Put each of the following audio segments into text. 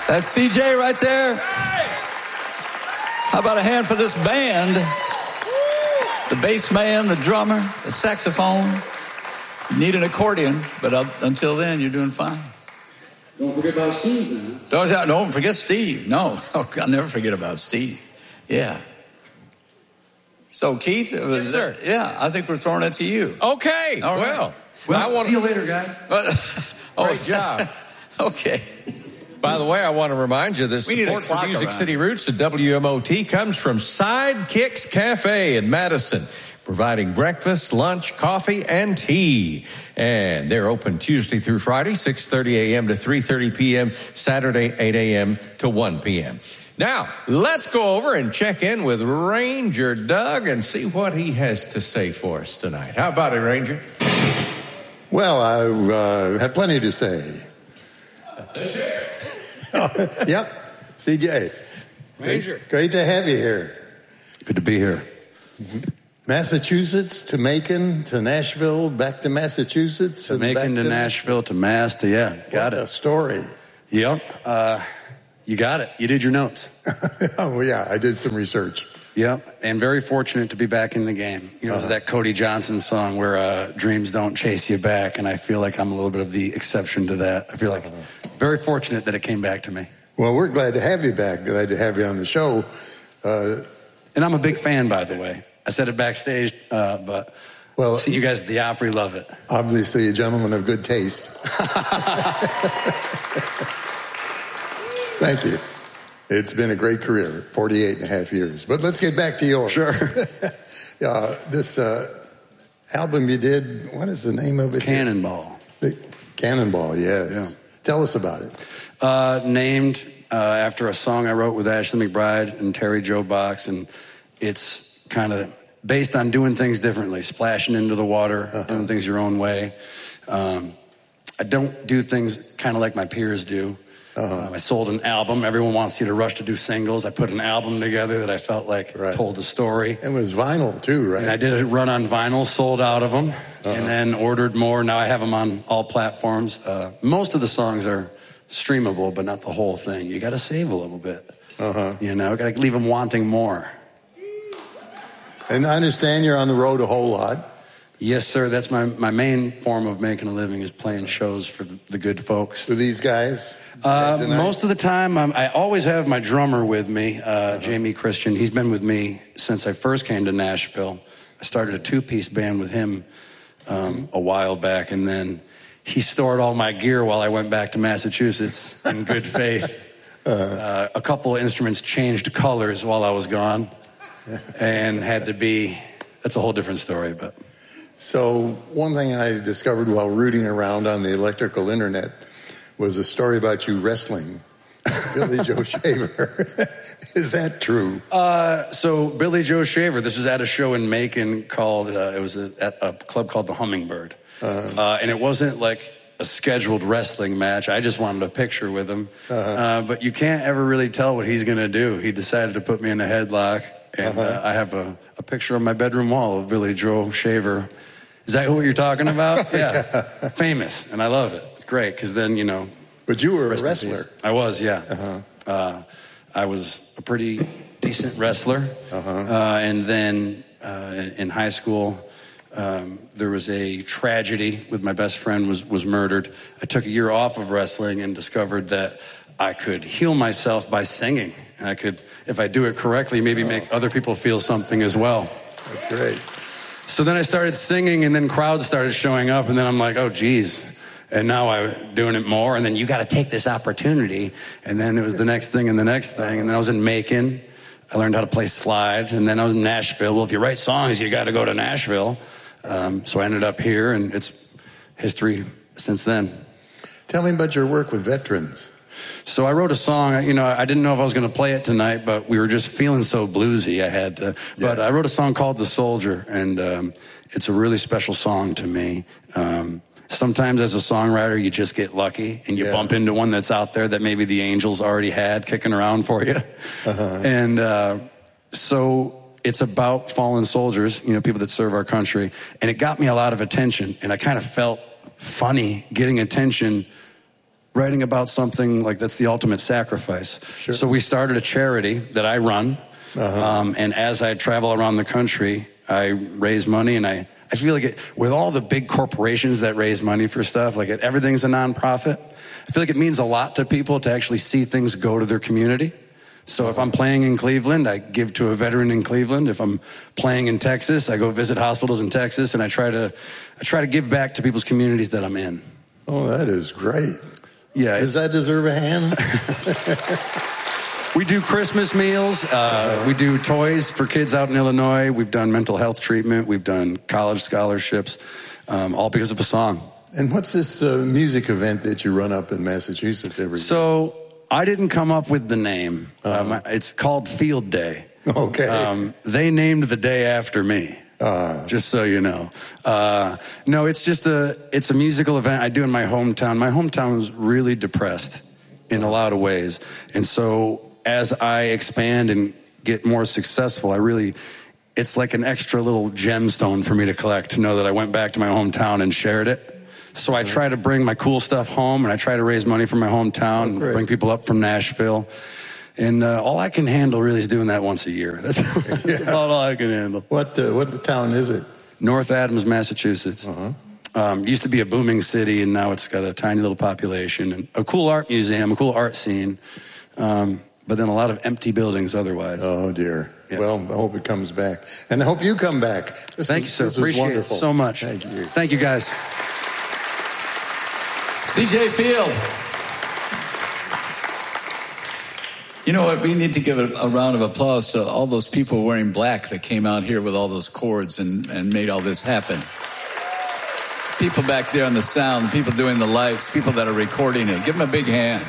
That's CJ right there. How about a hand for this band? The bass man, the drummer, the saxophone. You need an accordion, but until then, you're doing fine. Don't forget about Steve, man. Don't forget Steve. No, I'll never forget about Steve. Yeah. So, Keith, yes, sir. Yeah, I think we're throwing it to you. Okay. All right. Well, see you later, guys. Great job. Okay. By the way, I want to remind you this support for Music City Roots to WMOT comes from Sidekicks Cafe in Madison, providing breakfast, lunch, coffee, and tea. And they're open Tuesday through Friday, 6:30 a.m. to 3:30 p.m., Saturday, 8 a.m. to 1 p.m. Now, let's go over and check in with Ranger Doug and see what he has to say for us tonight. How about it, Ranger? Well, I have plenty to say. Yep, CJ. Ranger. Great to have you here. Good to be here. Massachusetts to Macon to Nashville, back to Massachusetts. To Macon to Nashville to Mass to, got it. What a story. Yep. You got it. You did your notes. Oh, yeah, I did some research. Yep, and very fortunate to be back in the game. You know, that Cody Johnson song where dreams don't chase you back, and I feel like I'm a little bit of the exception to that. I feel like very fortunate that it came back to me. Well, we're glad to have you back. Glad to have you on the show. And I'm a big fan, by the way. I said it backstage, but see you guys at the Opry, love it. Obviously a gentleman of good taste. Thank you. It's been a great career, 48 and a half years. But let's get back to yours. Sure. This album you did, what is the name of it? Cannonball. Cannonball, yes. Yeah. Tell us about it. Named after a song I wrote with Ashley McBride and Terry Joe Box, and it's kind of based on doing things differently, splashing into the water, doing things your own way. I don't do things kind of like my peers do. I sold an album. Everyone wants you to rush to do singles. I put an album together that I felt like told the story. It was vinyl too, right? And I did a run on vinyl, sold out of them, and then ordered more. Now I have them on all platforms. Most of the songs are streamable, but not the whole thing. You got to save a little bit. You know, got to leave them wanting more. And I understand you're on the road a whole lot. Yes, sir. That's my main form of making a living is playing shows for the good folks. For these guys? Most of the time, I always have my drummer with me, Jamie Christian. He's been with me since I first came to Nashville. I started a two-piece band with him a while back, and then he stored all my gear while I went back to Massachusetts in good faith. A couple of instruments changed colors while I was gone and had to be, that's a whole different story, but... So one thing I discovered while rooting around on the electrical internet was a story about you wrestling Billy Joe Shaver. Is that true? So Billy Joe Shaver, this was at a show in Macon called, it was at a club called the Hummingbird. And it wasn't like a scheduled wrestling match. I just wanted a picture with him. But you can't ever really tell what he's going to do. He decided to put me in a headlock. And I have a picture on my bedroom wall of Billy Joe Shaver. Is that what you're talking about? Yeah. Famous. And I love it. It's great because then, you know. But you were a wrestler. I was, yeah. I was a pretty decent wrestler. And then in high school, there was a tragedy with my best friend was murdered. I took a year off of wrestling and discovered that I could heal myself by singing. And I could, if I do it correctly, maybe make other people feel something as well. That's great. So then I started singing, and then crowds started showing up, and then I'm like, oh, geez. And now I'm doing it more, and then you got to take this opportunity. And then it was the next thing and the next thing. And then I was in Macon. I learned how to play slide. And then I was in Nashville. Well, if you write songs, you got to go to Nashville. So I ended up here, and it's history since then. Tell me about your work with veterans. So I wrote a song, you know, I didn't know if I was going to play it tonight, but we were just feeling so bluesy I had to. But I wrote a song called The Soldier, and it's a really special song to me. Sometimes as a songwriter, you just get lucky, and you bump into one that's out there that maybe the angels already had kicking around for you. And so it's about fallen soldiers, you know, people that serve our country. And it got me a lot of attention, and I kind of felt funny getting attention writing about something like that's the ultimate sacrifice. Sure. So we started a charity that I run. And as I travel around the country, I raise money, and I feel like with all the big corporations that raise money for stuff, like everything's a nonprofit. I feel like it means a lot to people to actually see things go to their community. So if I'm playing in Cleveland, I give to a veteran in Cleveland. If I'm playing in Texas, I go visit hospitals in Texas, and I try to give back to people's communities that I'm in. Oh, that is great. Yeah. Does that deserve a hand? We do Christmas meals. We do toys for kids out in Illinois. We've done mental health treatment. We've done college scholarships, all because of a song. And what's this music event that you run up in Massachusetts every year? So I didn't come up with the name. It's called Field Day. Okay. They named the day after me. Just so you know. No, it's a musical event I do in my hometown. My hometown was really depressed in a lot of ways. And so as I expand and get more successful, it's like an extra little gemstone for me to collect, to know that I went back to my hometown and shared it. So I try to bring my cool stuff home, and I try to raise money for my hometown, and bring people up from Nashville. And all I can handle really is doing that once a year. That's about all I can handle. What town is it? North Adams, Massachusetts. Used to be a booming city, and now it's got a tiny little population and a cool art museum, a cool art scene. But then a lot of empty buildings otherwise. Oh, dear. Yeah. Well, I hope it comes back. And I hope you come back. Thank you, sir. Appreciate it so much. Thank you. Thank you, guys. CJ Field. You know what? We need to give a round of applause to all those people wearing black that came out here with all those cords and made all this happen. People back there on the sound, people doing the lights, people that are recording it. Give them a big hand.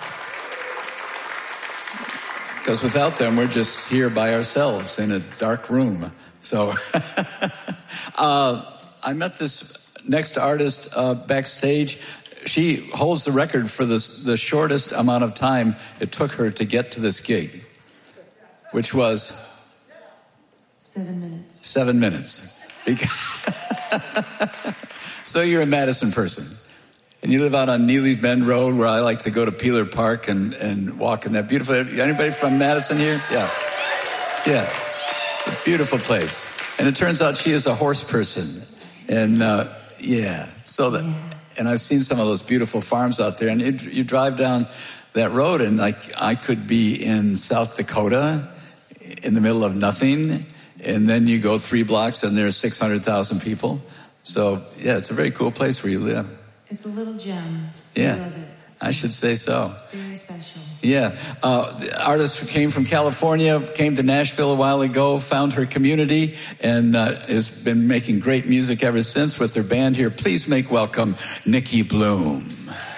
Because without them, we're just here by ourselves in a dark room. So I met this next artist backstage. She holds the record for the shortest amount of time it took her to get to this gig, which was 7 minutes. 7 minutes. So you're a Madison person. And you live out on Neely's Bend Road, where I like to go to Peeler Park and walk in that beautiful... Anybody from Madison here? Yeah. It's a beautiful place. And it turns out she is a horse person. And, and I've seen some of those beautiful farms out there. And you drive down that road, and I could be in South Dakota in the middle of nothing. And then you go 3 blocks, and there's 600,000 people. So, it's a very cool place where you live. It's a little gem. Yeah, I love it. I should say so. Very special. Yeah. The artist who came from California, came to Nashville a while ago, found her community, and has been making great music ever since with her band here. Please make welcome Nikki Bloom.